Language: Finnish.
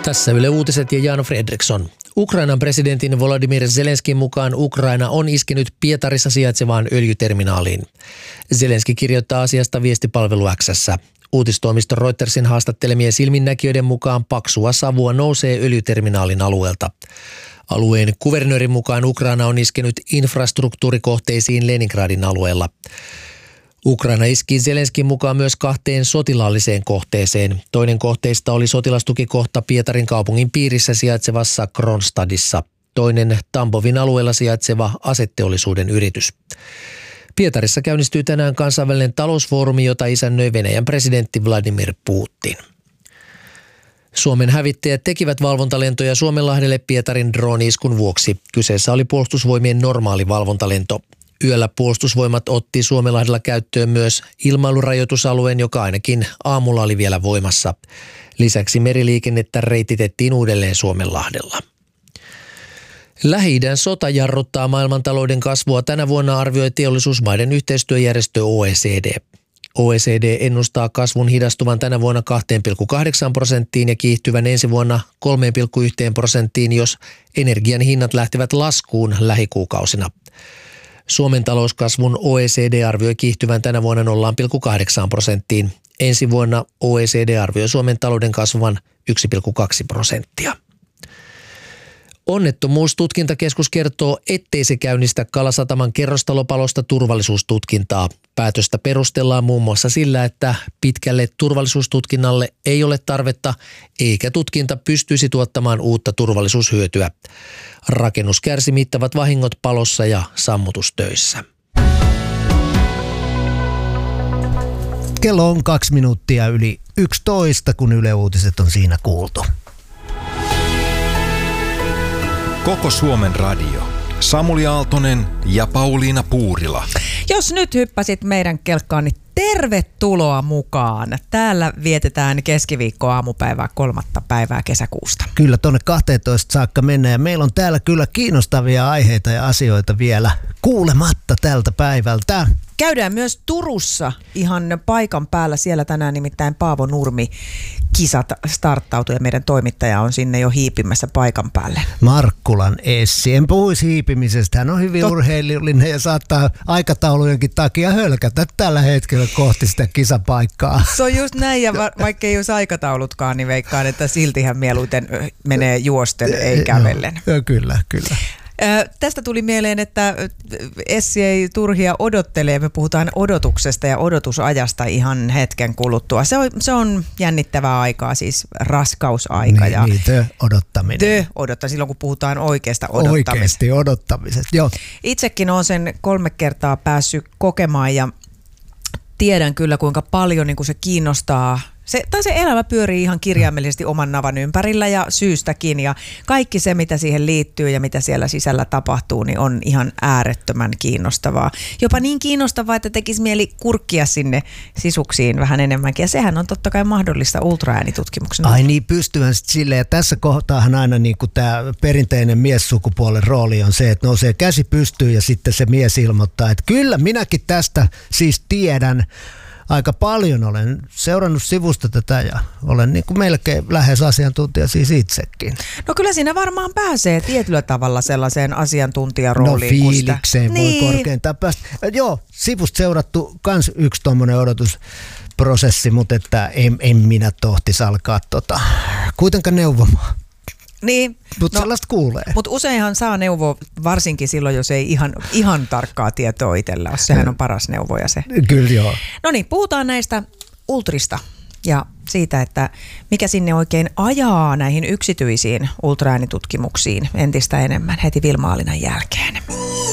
Tässä Yle Uutiset ja Jan Fredriksson. Ukrainan presidentin Volodymyr Zelenskin mukaan Ukraina on iskenyt Pietarissa sijaitsevaan öljyterminaaliin. Zelenski kirjoittaa asiasta viestipalvelu X:ssä. Uutistoimisto Reutersin haastattelemien silminnäkijöiden mukaan paksua savua nousee öljyterminaalin alueelta. Alueen kuvernöörin mukaan Ukraina on iskenyt infrastruktuurikohteisiin Leningradin alueella. Ukraina iski Zelenskin mukaan myös 2 sotilaalliseen kohteeseen. Toinen kohteista oli sotilastukikohta Pietarin kaupungin piirissä sijaitsevassa Kronstadissa. Toinen Tambovin alueella sijaitseva aseteollisuuden yritys. Pietarissa käynnistyy tänään kansainvälinen talousfoorumi, jota isännöi Venäjän presidentti Vladimir Putin. Suomen hävittäjät tekivät valvontalentoja Suomenlahdelle Pietarin drooni-iskun vuoksi. Kyseessä oli puolustusvoimien normaali valvontalento. Yöllä puolustusvoimat otti Suomenlahdella käyttöön myös ilmailurajoitusalueen, joka ainakin aamulla oli vielä voimassa. Lisäksi meriliikennettä reititettiin uudelleen Suomenlahdella. Lähi-idän sota jarruttaa maailmantalouden kasvua. Tänä vuonna arvioi teollisuusmaiden yhteistyöjärjestö OECD. OECD ennustaa kasvun hidastuvan tänä vuonna 2,8% ja kiihtyvän ensi vuonna 3,1%, jos energian hinnat lähtevät laskuun lähikuukausina. Suomen talouskasvun OECD arvioi kiihtyvän tänä vuonna 0,8%. Ensi vuonna OECD arvioi Suomen talouden kasvavan 1,2%. Onnettomuustutkintakeskus kertoo, ettei se käynnistä Kalasataman kerrostalopalosta turvallisuustutkintaa. Päätöstä perustellaan muun muassa sillä, että pitkälle turvallisuustutkinnalle ei ole tarvetta, eikä tutkinta pystyisi tuottamaan uutta turvallisuushyötyä. Rakennus kärsi mittavat vahingot palossa ja sammutustöissä. Kello on 2 minuuttia yli 11, kun Yle Uutiset on siinä kuultu. Koko Suomen radio. Samuli Aaltonen ja Pauliina Puurila. Jos nyt hyppäsit meidän kelkkaan, niin tervetuloa mukaan. Täällä vietetään keskiviikko-aamupäivää 3. päivää kesäkuusta. Kyllä, tuonne 12 saakka mennään. Ja meillä on täällä kyllä kiinnostavia aiheita ja asioita vielä kuulematta tältä päivältä. Käydään myös Turussa ihan paikan päällä. Siellä tänään nimittäin Paavo Nurmi kisat starttautui ja meidän toimittaja on sinne jo hiipimässä paikan päälle. Markkulan Essi. En puhuisi hiipimisestä. Hän on hyvin urheilullinen ja saattaa aikataulujenkin takia hölkätä tällä hetkellä kohti sitä kisapaikkaa. Se on just näin, ja vaikka ei olisi aikataulutkaan, niin veikkaan, että silti hän mieluiten menee juosten, ei kävellen. No, kyllä. Tästä tuli mieleen, että Essi ei turhia odottele. Me puhutaan odotuksesta ja odotusajasta ihan hetken kuluttua. Se on jännittävää aikaa, siis raskausaika. Odottaminen. Silloin kun puhutaan oikeasta odottamisesta. Oikeasti odottamisesta, joo. Itsekin olen sen 3 kertaa päässyt kokemaan ja tiedän kyllä kuinka paljon niin kuin se kiinnostaa. Se elämä pyörii ihan kirjaimellisesti oman navan ympärillä ja syystäkin, ja kaikki se, mitä siihen liittyy ja mitä siellä sisällä tapahtuu, niin on ihan äärettömän kiinnostavaa. Jopa niin kiinnostavaa, että tekisi mieli kurkkia sinne sisuksiin vähän enemmänkin, ja sehän on totta kai mahdollista ultraäänitutkimuksen. Ai niin, pystyvän sitten silleen, ja tässä kohtaahan aina niin kuin tämä perinteinen miessukupuolen rooli on se, että nousee käsi pystyyn ja sitten se mies ilmoittaa, että kyllä minäkin tästä siis tiedän. Aika paljon olen seurannut sivusta tätä ja olen niin kuin melkein lähes asiantuntija siis itsekin. No kyllä siinä varmaan pääsee tietyllä tavalla sellaiseen asiantuntijarooliin. No fiilikseen voi korkeintaan päästä. Joo, sivusta seurattu kans yksi tommonen odotusprosessi, mutta että en minä tohtisi alkaa kuitenkaan neuvomaan. Niin. Mutta sellaista kuulee. Mutta useinhan saa neuvoa, varsinkin silloin, jos ei ihan tarkkaa tietoa itsellä ole. Sehän on paras neuvo ja se. Kyllä joo. No niin, puhutaan näistä ultrista ja siitä, että mikä sinne oikein ajaa näihin yksityisiin ultraäänitutkimuksiin entistä enemmän heti Vilma Aalinan jälkeen.